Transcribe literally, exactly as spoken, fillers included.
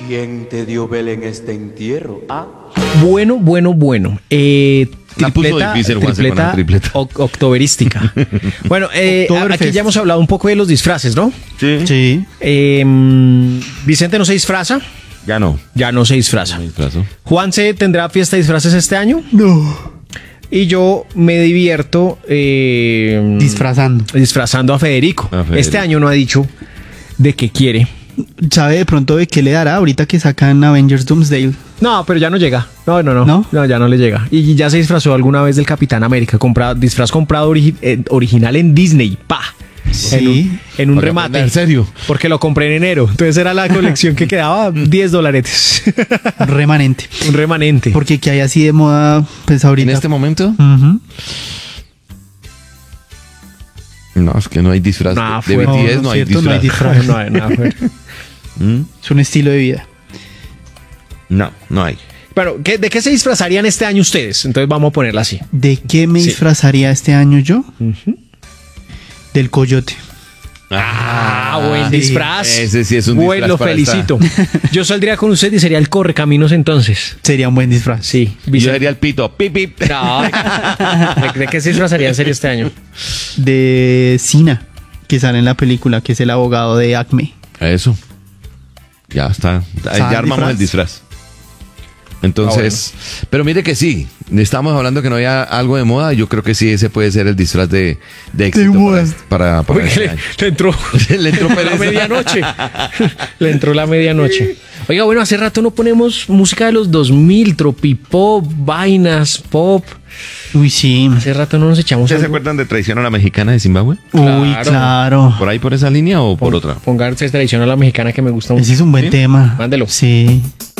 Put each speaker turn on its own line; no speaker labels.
¿Quién te dio vela en este entierro? Ah.
Bueno, bueno, bueno. Eh,
La puso
tripleta,
difícil, Juanse, con
tripleta,
la tripleta.
o- octoberística. Bueno, eh,
Oktoberfest.
aquí ya hemos hablado un poco de los disfraces, ¿no?
Sí.
Sí.
Eh, Vicente no se disfraza.
Ya no.
Ya no se disfraza.
Me disfrazo.
Juanse tendrá fiesta de disfraces este año.
No.
Y yo me divierto eh,
Disfrazando.
disfrazando a Federico.
A Federico.
Este año no ha dicho de qué quiere.
¿Sabe de pronto de qué le dará ahorita que sacan Avengers Doomsday?
No, pero ya no llega. No, no, no.
¿No?
No, ya no le llega. Y ya se disfrazó alguna vez del Capitán América. Comprado, disfraz comprado origi- eh, original en Disney. ¡Pa!
Sí.
En un, en un
Para
remate.
aprender, ¿en serio?
Porque lo compré en enero. Entonces era la colección que quedaba diez dolaretes.
Remanente.
Un remanente.
Porque que hay así de moda, pues ahorita.
¿En este momento?
Ujú.
No, es que no hay disfraz.
Nada
de de
fuerte.
B T S
No,
no,
no
hay
es cierto,
disfraz.
no hay disfraz.
No hay nada fuerte.
¿Mm?
Es un estilo de vida.
No, no hay.
Bueno, ¿qué- ¿de qué se disfrazarían este año ustedes? Entonces vamos a ponerla así.
¿De qué me
Sí.
disfrazaría este año yo? Del coyote.
Ah, buen
sí.
disfraz.
Ese sí es un
Buen,
disfraz
lo
para
felicito. Yo saldría con usted y sería el correcaminos entonces.
Sería un buen disfraz.
Sí.
Yo
Vicente.
sería el pito. Pip, pip.
No. ¿De, de qué se disfrazaría en serio este año?
De Cena, que sale en la película, que es el abogado de Acme.
Eso. Ya está. Ahí
¿Sabe
Ya armamos
disfraz?
el disfraz. Entonces, pero mire que sí, estamos hablando que no había algo de moda. Yo creo que sí, ese puede ser el disfraz de, de éxito
moda.
para, para, para
Uy,
este
le,
año.
le entró
Le entró
la
pereza.
medianoche. Le entró la medianoche. Oiga, bueno, hace rato no ponemos música de los dos mil, tropipop, vainas, pop.
Uy, sí.
Hace rato no nos echamos
¿Ustedes se
algo.
acuerdan de Traición a la Mexicana de Zimbabue?
Uy,
Claro.
claro.
¿Por ahí por esa línea o por
Pon-
otra?
Pónganse tradición a la mexicana que me gusta mucho.
Ese es un buen
¿Sí?
tema.
Mándelo.
Sí.